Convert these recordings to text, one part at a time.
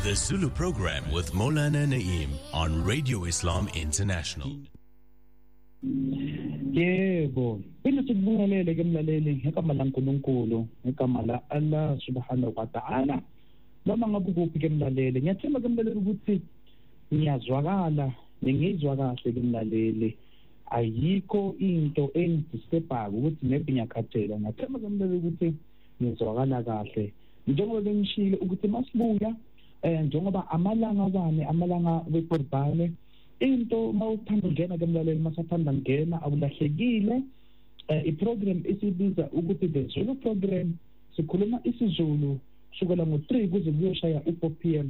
The Zulu program with Maulana Naeem on Radio Islam International. Yebo, sinikubongelele ke mlaleli ngegama laNkulunkulu, ngegama la Allah subhanahu wa ta'ala. Noma ngabe kuphi ke mlaleli, ngiyathemba ke mlaleli ukuthi ngiyazwakala, ngizwa kahle ke mlaleli. Ayikho into engidisturbayo ukuthi nebi ngiyakhathela. Ngiyathemba ke mlaleli ukuthi ngizwakala kahle. Njengoba bengishilo ukuthi masibuya njengoba amalanga weQurbani into mawuthanda ngena ke mlaleli masathanda ngena awulahlekile iprogram isibiza ukuthi the Zulu program sikhuluma isiZulu kusukela ngo3 kuze kuyoshaya u4 pm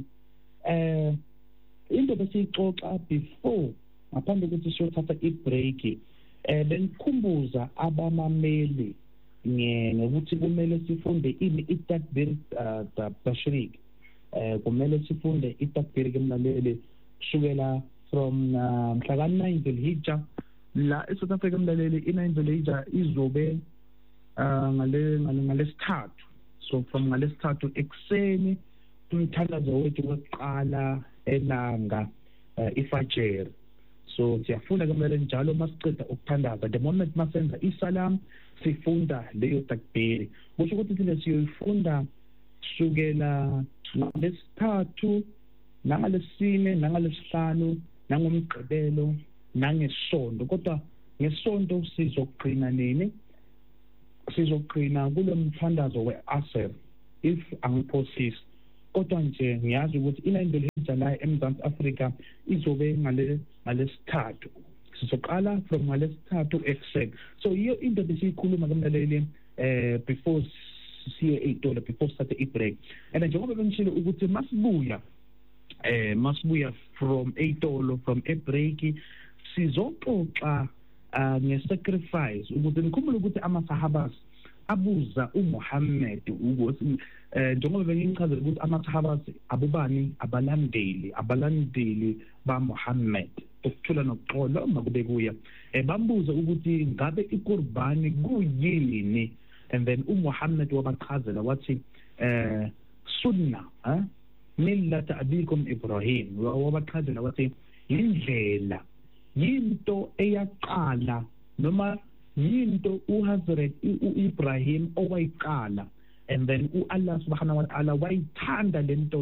into besixoxa before ngaphambi kokuthi siyothatha ibreak bengikhumbuza abamameli ngokuthi kumele sifunde itakbir tashrik kumele sifunde itakbir ke mlaleli kusukela from mhla ka9 Dhul-Hijjah la eSouth Africa mlaleli i9 Dhul-Hijjah izobe ngalesithathu, so from ngalesithathu ekseni umthandazo wethu wokuqala elanga ifajr. So siyafunda ke mlaleli njalo masiceda ukuthandaza the moment masenza isalam sifunda leyo takbir, kusho ukuthi thina siyoyifunda kusukela ngalesithathu nangalesine nangalesihlanu nangomgqibelo nangesonto, kodwa ngesonto sizoqina nini, sizoqina kulo mthandazo weAsr if angiphosisi. Kodwa nje ngiyazi ukuthi ilandelo la eMzansi Afrika izobe ngalesithathu, sizoqala from ngalesithathu ekuseni. So iyo into besiyikhuluma kumlaleli before siye eTolo, before start ibreak. And njengoba bengishilo ukuthi masibuya from eTolo, from ebreak sizoxoxa ngesacrifice ukuthi nikhumbule ukuthi amasahabas abuza uMuhammad ukuthi njengoba bengichazela ukuthi amasahabas abubani abalandeli baMuhammad ukuthula nokuxola makube kuya bambuza ukuthi ngabe iQurbani kuyini, and then uMuhammad wabachazela wathi sunna millata abikum Ibrahim, wabachazela wathi indlela yinto eyaqala noma yinto uHazrat uIbrahim owayiqala, and then uAllah subhanahu wa ta'ala wayithanda lento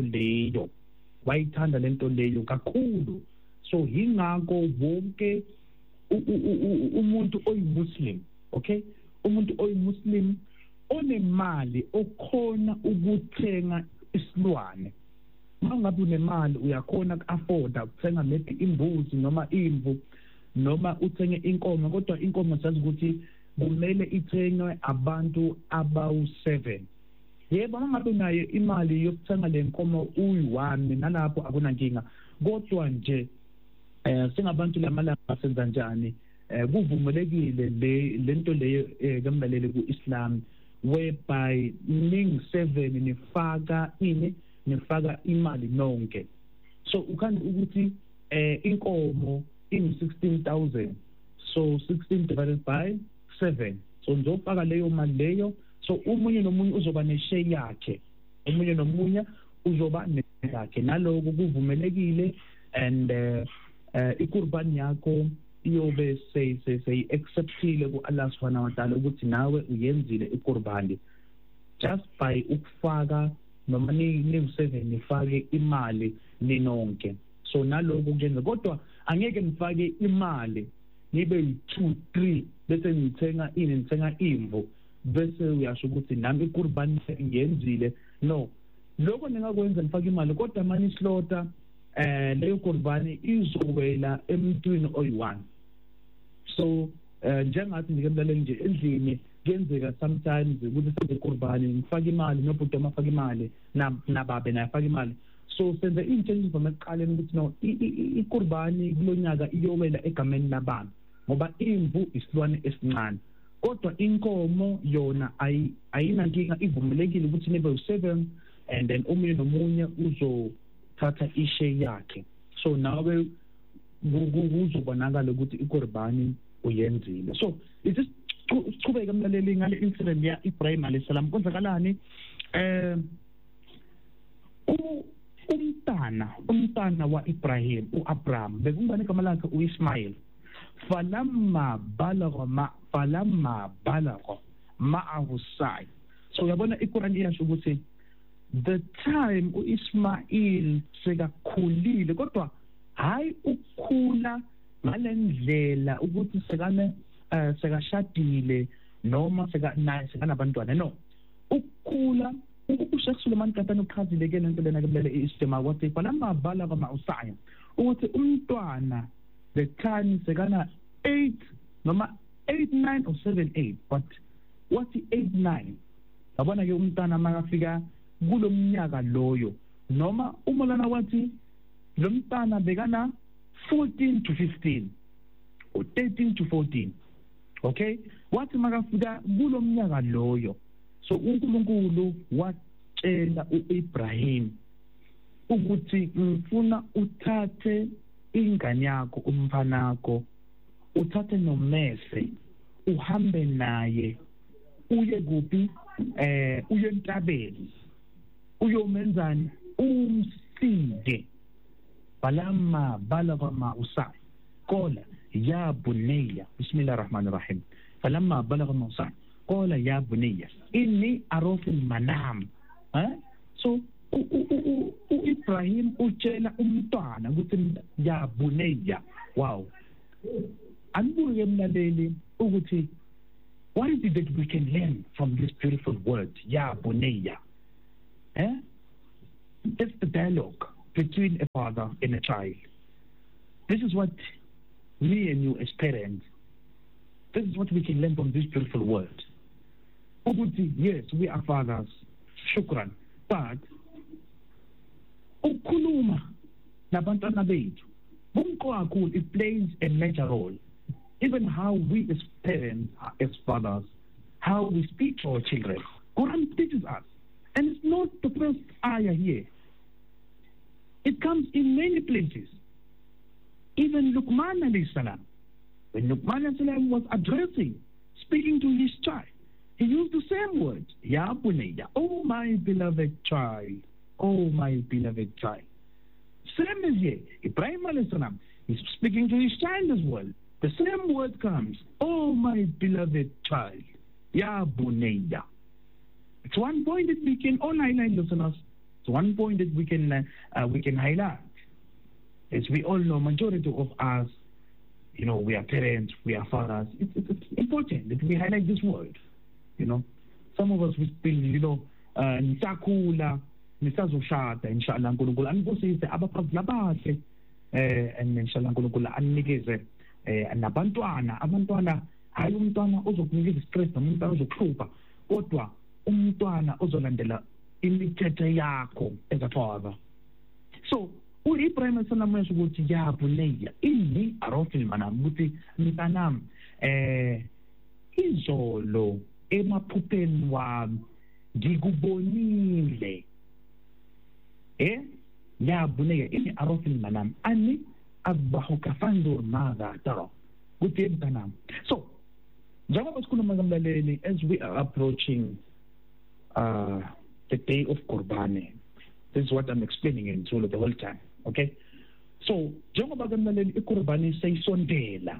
leyo kakhulu. So yingakho wonke umuntu oyimuslim, okay, umuntu oyimuslim onemali okhona ukuthenga isilwane. Mangabe unemali uyakhona ku-afforda ukuthenga maybe imbuzi noma imvu noma uthenge inkomo, kodwa inkomo sazi ukuthi kumele ithengwe abantu abawu7. Yebo mangabe unayo imali yokuthenga le nkomo uyi1 nalapho akunankinga, kodwa nje singabantu lamalanga senza njani kuvumelekile lento leyo kumlaleli kuIslam whereby ning7 nifaka imali nonke. So ukhanda ukuthi inkomo in16,000, so 16 divided by 7, so ngizofaka leyo mali leyo. So umunye nomunye uzoba neshare yakhe, naloko kuvumelekile, and iQurbani yakho iyobe say acceptile kuAllah subhanahu wa ta'ala ukuthi nawe uyenzile iQurbani just by ukufaka noma ni7 nifake imali ninonke. So naloko kuyenza, kodwa angeke nifake imali nibe yi2-3 bese nithenga imvu bese uyasho ukuthi nami iQurbani ngiyenzile. No, lokho ningakwenza nifake imali, kodwa manje islota leyo Qurbani izowela emntwini oyi1. So njengathi ngikemlaleli nje endlini kuyenzeka sometimes ukuthi senze iQurbani ngifake imali nobhuti amafake imali nababe nayafaka imali, so senze inchanges from ekuqaleni ukuthi no iQurbani kulonyaka iyowela egameni labantu ngoba imvu isilwane esincane, kodwa inkomo yona ayinankinga, ivumelekile ukuthi nibe u7, and then omunye nomunye uzothatha ishare yakhe. So nawe kuzobonakala ukuthi iQurbani uyenzile. So it is siqhubeke mlaleli ngale incident ya Ibrahim alayhi salam. Kwenzakalani umta umntana wa Ibrahim uAbraham bekungani igama lakhe uIsmail falamma balagha ma'ahu sa'i. So uyabona iQuran iyasho ukuthi the time uIsmail sekakhulile kodwa hayi ukukhula ngalendlela ukuthi sekashadile noma sekanabantwana, no. Ukukhula uSheikh Suleiman Katani ukhazile ke lento lena ke istima wathi falamma balagha ma'ahu sa'i ukuthi umntwana the time sekana 8 noma 8 9 or 7 8, but wathi 8 9 yabona ke umntana makafika kulomnyaka loyo noma umolana wathi lo mntana bekana 14 to 15 or 13 to 14, okay, wathi makafika kulomnyaka loyo, so uNkulunkulu watshela uIbrahim ukuthi ngifuna uthathe ingane yakho umfanako uthathe nomese uhambe naye uye kuphi uye entabeni uyomenzani umsinde. Falamma balagha ma'ahu sa'i qala ya bunayya bismillahir rahmanir rahim falamma balagha ma'ahu sa'i qala ya bunayya inni ara fil manam. So uIbrahim utshela umntwana ukuthi ya bunayya. Wow, anbuye mlaleli ukuthi what is it that we can learn from this beautiful word ya bunayya? It's the dialogue between a father and a child. This is what me and you as parents, this is what we can learn from this beautiful word. Yes, we are fathers, shukran, but ukhuluma nabantwana bethu bumqoka kakhulu, it plays a major role. Even how we as parents, as fathers, how we speak to our children. Quran teaches us, and it's not the first ayah here. It comes in many places. Even Luqman alayhi salam, when Luqman alayhi salam was speaking to his child, he used the same word, Ya bunayya, oh my beloved child, oh my beloved child. Same as here, Ibrahim alayhi salam is speaking to his child as well. The same word comes, oh my beloved child, Ya bunayya. It's one point that we can all highlight, listeners. It's one point that we can highlight. As we all know, majority of us, you know, we are parents, we are fathers. It's important that we highlight this word. You know, some of us we still, you know, nitakula, nisazoshada, inshallah, nkulunkulu anibusise abaphazulu abahle, and inshallah nkulunkulu anikeze abantwana hayi umntwana ozokunikeza stress noma umntwana ozokuhlupha, kodwa umntwana ozolandela imithetho yakho as a father. So uIbrahim alayhisalam uyasho ukuthi ya bunayya inni ara fil manam, ukuthi mntanami izolo emaphupheni wami ngikubonile. Ya bunayya inni ara fil manam anni adbahuka fanzur madha tara, ukuthi mntanami. So njengoba sikhuluma ngamlaleli, as we are approaching the day of Qurbani, this is what I'm explaining in Zulu the whole time, okay? So njengoba ngamlaleli iQurbani seyisondela,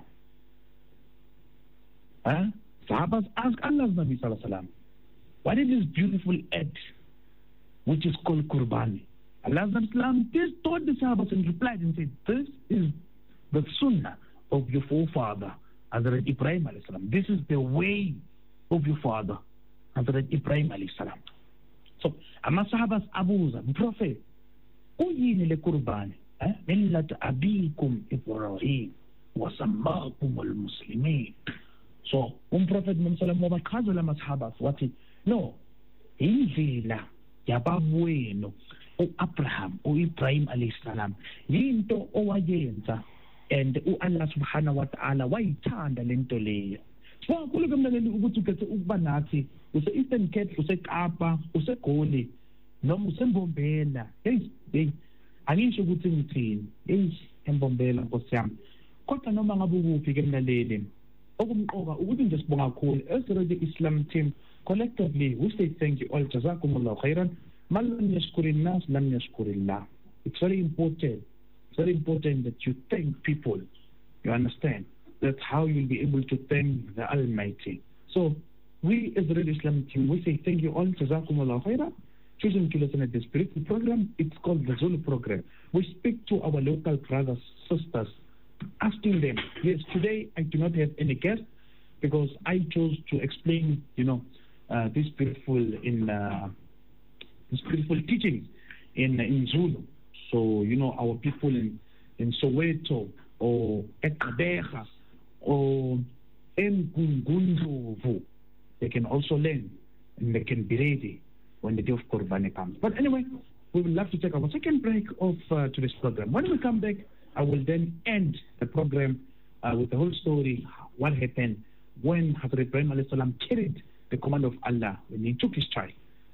Sahabas ask Allah's Nabi sallallahu alaihi wasallam, what is this beautiful act which is called Qurbani? Allah's Nabi told the Sahabas and replied and said, this is the sunnah of your forefather Hazrat Ibrahim alayhi salam. This is the way of your father Hazrat Ibrahim alayhi salam. So ama sahabas abuza, Prophet, uyini le Qurbani? Millat abikum Ibrahim wa sammakum al-muslimin. So Prophet Muhammad sallallahu alaihi wasallam wabachazela mashabas wathi, no, indlela yababwenu uAbraham uIbrahim alayhi salam yinto owayenza, and Allah subhanahu wa ta'ala wayithanda lento leyo. So kuloko mlaleli ukuthi ukhethe ukuba nathi use-Eastern Cape, useKapa, useGoli noma useMbombela, hey angisho ukuthi ngithini, eMbombela Nkosi yami, kodwa noma ngabe ukuphi ke mlaleli, okumqoka ukuthi nje sibonga kakhulu as Radio Islam team collectively we say thank you all, jazakumullahu khairan, man lam yashkurin nas lam yashkurillah. it's very important. It's very important that you thank people. You understand? That's how you'll be able to thank the Almighty. So we as the Radio Islam team, we say thank you all. Jazakumullah khairah. Choosing to listen at this beautiful program. It's called the Zulu program. We speak to our local brothers, sisters, asking them. Yes, today I do not have any guests because I chose to explain, this beautiful teachings in Zulu. So our people in Soweto or Ekadeha or Mgungunduvu, they can also learn and they can be ready when the day of Qurbani comes. But anyway, we will have to take our second break of today's program. When we come back, I will then end the program with the whole story, what happened when Hazrat Ibrahim alayhi salam carried the command of Allah when he took his child.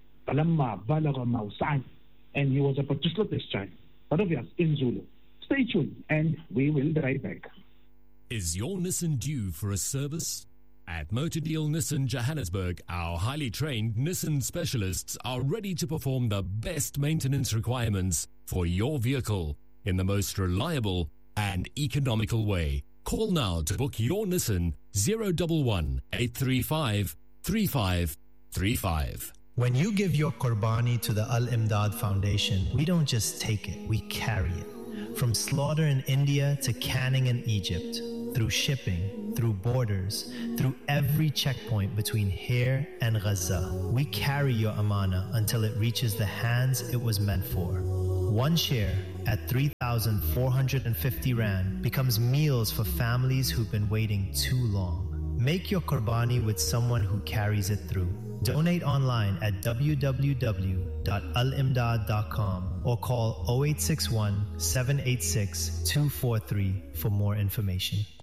And he was about to slaughter his child. But obviously, in Zulu. Stay tuned and we will be right back. Is your Nissan due for a service? At Motor Deal Nissan Johannesburg, our highly trained Nissan specialists are ready to perform the best maintenance requirements for your vehicle in the most reliable and economical way. Call now to book your Nissan 011 835 3535. When you give your Qurbani to the Al-Imdad Foundation, we don't just take it, we carry it. From slaughter in India to canning in Egypt, through shipping, through borders, through every checkpoint between here and Gaza, we carry your amana until it reaches the hands it was meant for. One share at 3,450 Rand becomes meals for families who've been waiting too long. Make your Qurbani with someone who carries it through. Donate online at www.alimdad.com or call 0861 786 243 for more information.